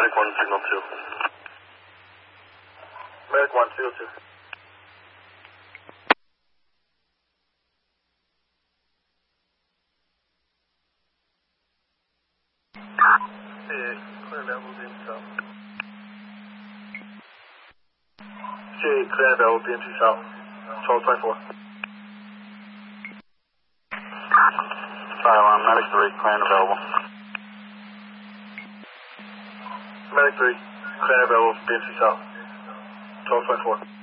Medic 1, signal 2. Medic 1, signal 2. CA, clear available BMC South. CA, clear available BMC South. 1224. Fire alarm, Medic 3, clear and available. Medic 3, clear available BMC South. 1224.